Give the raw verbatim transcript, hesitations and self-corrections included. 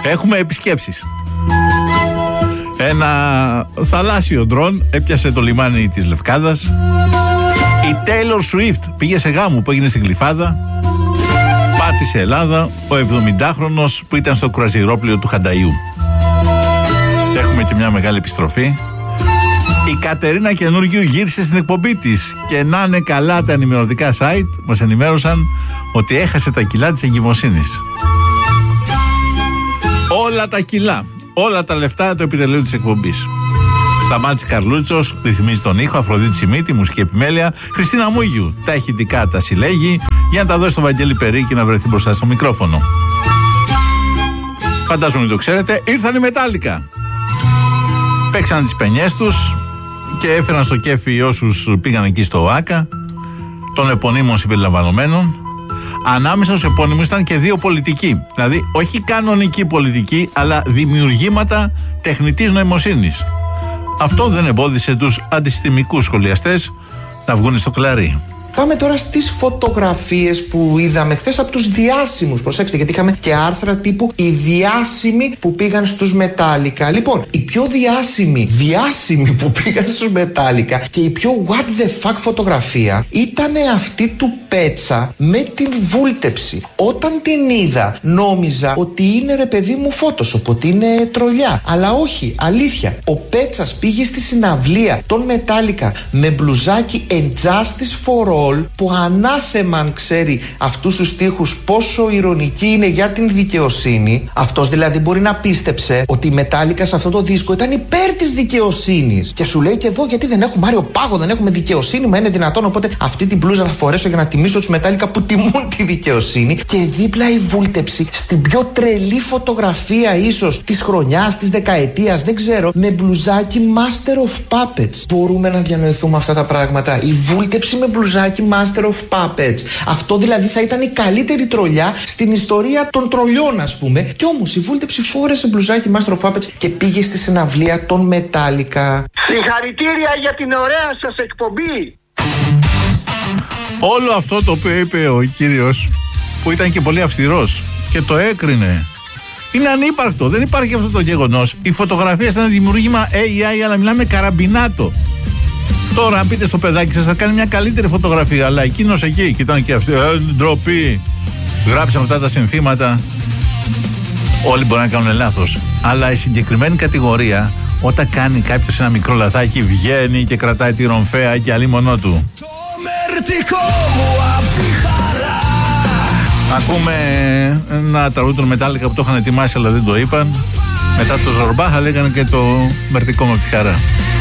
Έχουμε επισκέψεις. Ένα θαλάσσιο ντρόν έπιασε το λιμάνι της Λευκάδας. Η Taylor Swift πήγε σε γάμο που έγινε στην Γλυφάδα. Πάτησε Ελλάδα ο εβδομηντάχρονος που ήταν στο κρουαζιερόπλοιο του Χανταϊού. Έχουμε και μια μεγάλη επιστροφή. Η Κατερίνα Καινούργιου γύρισε στην εκπομπή της και να είναι καλά τα ενημερωτικά site μας ενημέρωσαν ότι έχασε τα κιλά της εγκυμοσύνης. Όλα τα κιλά, όλα τα λεφτά του επιτελείου της εκπομπής. Σταμάτης Καρλούτσος ρυθμίζει τον ήχο, Αφροδίτη Σιμίτη, μουσική επιμέλεια, Χριστίνα Μούγιου τα ηχητικά τα συλλέγει για να τα δώσει στον Βαγγέλη Περί και να βρεθεί μπροστά στο μικρόφωνο. Φαντάζομαι ότι το ξέρετε, ήρθαν οι Μετάλλικα. Παίξαν τις πενιές τους και έφεραν στο κέφι όσους πήγαν εκεί στο ΟΑΚΑ, των επωνύμων συμπεριλαμβανομένων. Ανάμεσα στους επώνυμους ήταν και δύο πολιτικοί. Δηλαδή, όχι κανονικοί πολιτικοί, αλλά δημιουργήματα τεχνητής νοημοσύνης. Αυτό δεν εμπόδισε τους αντισυστημικούς σχολιαστές να βγουν στο κλαρί. Πάμε τώρα στις φωτογραφίες που είδαμε χθες από τους διάσημους. Προσέξτε, γιατί είχαμε και άρθρα τύπου οι διάσημοι που πήγαν στους Μετάλλικα. Λοιπόν, οι πιο διάσημοι, διάσημοι που πήγαν στους Μετάλλικα και η πιο what the fuck φωτογραφία ήταν αυτή του Πέτσα με την βούλτεψη. Όταν την είδα, νόμιζα ότι είναι ρε παιδί μου Photoshop, ότι είναι τρολιά. Αλλά όχι, αλήθεια. Ο Πέτσας πήγε στη συναυλία των Μετάλλικα με μπλουζάκι And Justice for All, που ανάθεμαν ξέρει αυτούς τους στίχους πόσο ηρωνική είναι για την δικαιοσύνη. Αυτός δηλαδή μπορεί να πίστεψε ότι η Μετάλλικα σε αυτό το δίσκο ήταν υπέρ της δικαιοσύνης. Και σου λέει και εδώ, γιατί δεν έχουμε Άριο Πάγο, δεν έχουμε δικαιοσύνη, μα είναι δυνατόν. Οπότε αυτή την μπλούζα θα φορέσω για να τιμήσω τους Μετάλλικα που τιμούν τη δικαιοσύνη. Και δίπλα η βούλτεψη στην πιο τρελή φωτογραφία ίσως της χρονιάς, της δεκαετίας, δεν ξέρω, με μπλουζάκι Master of Puppets. Μπορούμε να διανοηθούμε αυτά τα πράγματα. Η βούλτεψη με μπλουζάκι Master of Puppets. Αυτό δηλαδή θα ήταν η καλύτερη τρολιά στην ιστορία των τρολιών, ας πούμε. Και όμως η βούλτεψη φόρεσε μπλουζάκι Master of Puppets και πήγε στη συναυλία των Μετάλλικα. Συγχαρητήρια για την ωραία σας εκπομπή. Όλο αυτό το οποίο είπε ο κύριος, που ήταν και πολύ αυστηρός και το έκρινε, είναι ανύπαρκτο. Δεν υπάρχει αυτό το γεγονός. Η φωτογραφία ήταν δημιούργημα έι άι, αλλά μιλάμε καραμπινάτο. Τώρα, αν πείτε στο παιδάκι σας, θα κάνει μια καλύτερη φωτογραφία. Αλλά εκείνος εκεί, και ήταν και αυτή, ε, ντροπή. Γράψαμε αυτά τα συνθήματα. Όλοι μπορεί να κάνουν λάθος. Αλλά η συγκεκριμένη κατηγορία, όταν κάνει κάποιος ένα μικρό λαθάκι, βγαίνει και κρατάει τη ρομφαία και αλίμονό του. Το μερτικό μου απ' τη χαρά. Ακούμε ένα τραγούδι των Μετάλλικα που το είχαν ετοιμάσει, αλλά δεν το είπαν. Μετά το Ζορμπάχα λέγανε και το μερτικό μου απ' τη χαρά.